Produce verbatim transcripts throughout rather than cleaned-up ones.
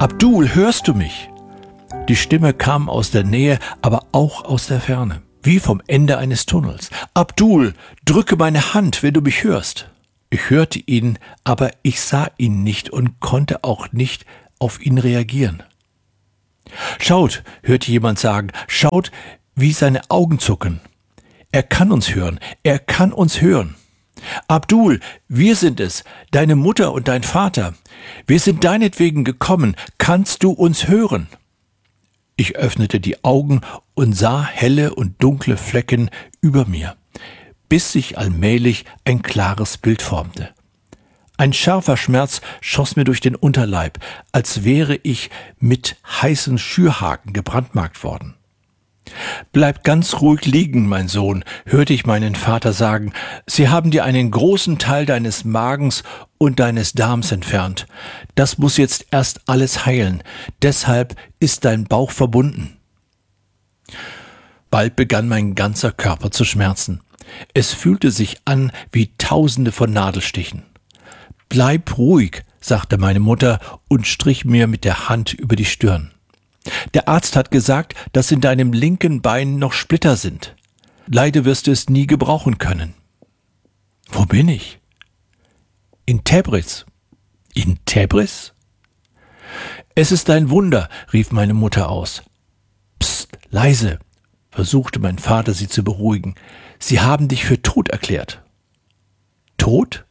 Abdul, hörst du mich? Die Stimme kam aus der Nähe, aber auch aus der Ferne, wie vom Ende eines Tunnels. Abdul, drücke meine Hand, wenn du mich hörst. Ich hörte ihn, aber ich sah ihn nicht und konnte auch nicht auf ihn reagieren. Schaut, hörte jemand sagen, schaut, wie seine Augen zucken. Er kann uns hören, er kann uns hören. Abdul, wir sind es, deine Mutter und dein Vater. Wir sind deinetwegen gekommen, kannst du uns hören? Ich öffnete die Augen und sah helle und dunkle Flecken über mir, bis sich allmählich ein klares Bild formte. Ein scharfer Schmerz schoss mir durch den Unterleib, als wäre ich mit heißen Schürhaken gebrandmarkt worden. »Bleib ganz ruhig liegen, mein Sohn«, hörte ich meinen Vater sagen. »Sie haben dir einen großen Teil deines Magens und deines Darms entfernt. Das muss jetzt erst alles heilen. Deshalb ist dein Bauch verbunden.« Bald begann mein ganzer Körper zu schmerzen. Es fühlte sich an wie Tausende von Nadelstichen. »Bleib ruhig«, sagte meine Mutter und strich mir mit der Hand über die Stirn. »Der Arzt hat gesagt, dass in deinem linken Bein noch Splitter sind. Leider wirst du es nie gebrauchen können.« »Wo bin ich?« »In Tebris.« »In Tebris?« »Es ist ein Wunder«, rief meine Mutter aus. »Psst, leise«, versuchte mein Vater sie zu beruhigen. »Sie haben dich für tot erklärt.« »Tot?«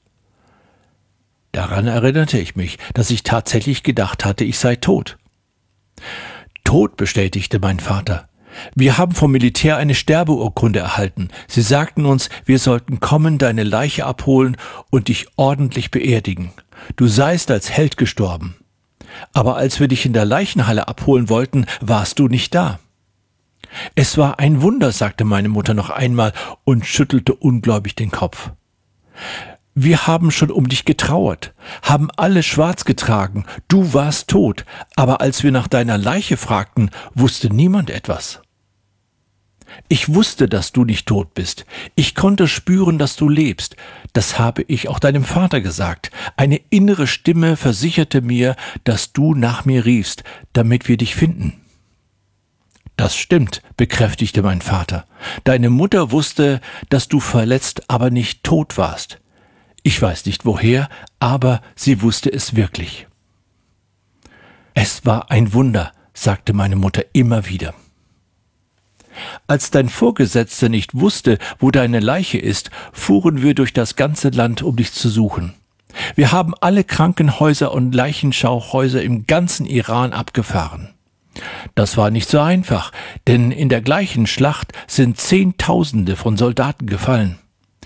Daran erinnerte ich mich, dass ich tatsächlich gedacht hatte, ich sei tot. »Tot«, bestätigte mein Vater. »Wir haben vom Militär eine Sterbeurkunde erhalten. Sie sagten uns, wir sollten kommen, deine Leiche abholen und dich ordentlich beerdigen. Du seist als Held gestorben. Aber als wir dich in der Leichenhalle abholen wollten, warst du nicht da.« »Es war ein Wunder«, sagte meine Mutter noch einmal und schüttelte ungläubig den Kopf. »Wir haben schon um dich getrauert, haben alle schwarz getragen, du warst tot, aber als wir nach deiner Leiche fragten, wusste niemand etwas.« »Ich wusste, dass du nicht tot bist. Ich konnte spüren, dass du lebst. Das habe ich auch deinem Vater gesagt. Eine innere Stimme versicherte mir, dass du nach mir riefst, damit wir dich finden.« »Das stimmt«, bekräftigte mein Vater. »Deine Mutter wusste, dass du verletzt, aber nicht tot warst. Ich weiß nicht woher, aber sie wusste es wirklich.« »Es war ein Wunder«, sagte meine Mutter immer wieder. »Als dein Vorgesetzter nicht wusste, wo deine Leiche ist, fuhren wir durch das ganze Land, um dich zu suchen. Wir haben alle Krankenhäuser und Leichenschauhäuser im ganzen Iran abgefahren. Das war nicht so einfach, denn in der gleichen Schlacht sind Zehntausende von Soldaten gefallen.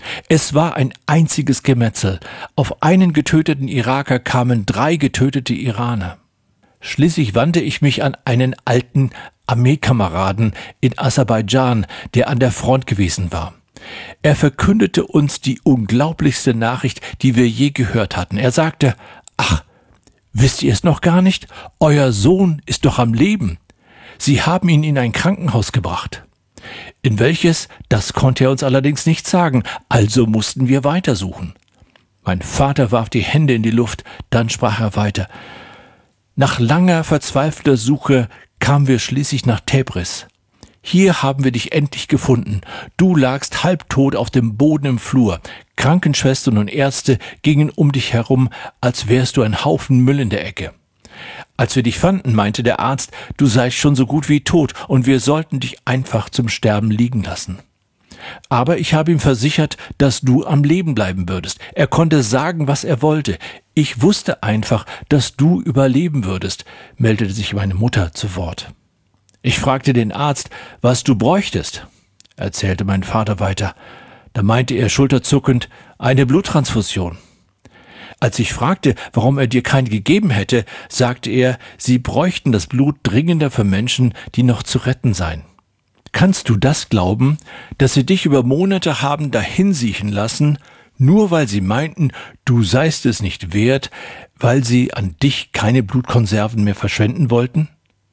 Es war ein einziges Gemetzel. Auf einen getöteten Iraker kamen drei getötete Iraner. Schließlich wandte ich mich an einen alten Armeekameraden in Aserbaidschan, der an der Front gewesen war. Er verkündete uns die unglaublichste Nachricht, die wir je gehört hatten. Er sagte, »Ach, wisst ihr es noch gar nicht? Euer Sohn ist doch am Leben. Sie haben ihn in ein Krankenhaus gebracht.« In welches, das konnte er uns allerdings nicht sagen, also mussten wir weitersuchen. Mein Vater warf die Hände in die Luft, dann sprach er weiter. Nach langer, verzweifelter Suche kamen wir schließlich nach Tebris. Hier haben wir dich endlich gefunden. Du lagst halbtot auf dem Boden im Flur. Krankenschwestern und Ärzte gingen um dich herum, als wärst du ein Haufen Müll in der Ecke. Als wir dich fanden, meinte der Arzt, du seist schon so gut wie tot und wir sollten dich einfach zum Sterben liegen lassen. Aber ich habe ihm versichert, dass du am Leben bleiben würdest. Er konnte sagen, was er wollte. Ich wusste einfach, dass du überleben würdest, meldete sich meine Mutter zu Wort. Ich fragte den Arzt, was du bräuchtest, erzählte mein Vater weiter. Da meinte er schulterzuckend, eine Bluttransfusion. Als ich fragte, warum er dir keine gegeben hätte, sagte er, sie bräuchten das Blut dringender für Menschen, die noch zu retten seien. Kannst du das glauben, dass sie dich über Monate haben dahinsiechen lassen, nur weil sie meinten, du seist es nicht wert, weil sie an dich keine Blutkonserven mehr verschwenden wollten?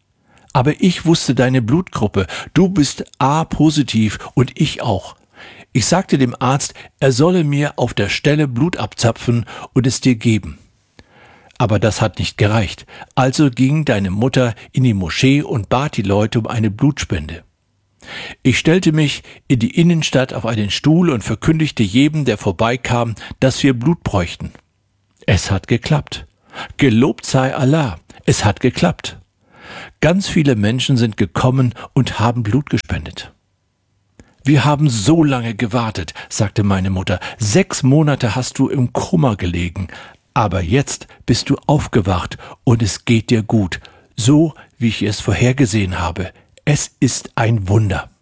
Aber ich wusste deine Blutgruppe, du bist A-positiv und ich auch. Ich sagte dem Arzt, er solle mir auf der Stelle Blut abzapfen und es dir geben. Aber das hat nicht gereicht. Also ging deine Mutter in die Moschee und bat die Leute um eine Blutspende. Ich stellte mich in die Innenstadt auf einen Stuhl und verkündigte jedem, der vorbeikam, dass wir Blut bräuchten. Es hat geklappt. Gelobt sei Allah, es hat geklappt. Ganz viele Menschen sind gekommen und haben Blut gespendet. Wir haben so lange gewartet, sagte meine Mutter. Sechs Monate hast du im Koma gelegen, aber jetzt bist du aufgewacht und es geht dir gut, so wie ich es vorhergesehen habe. Es ist ein Wunder.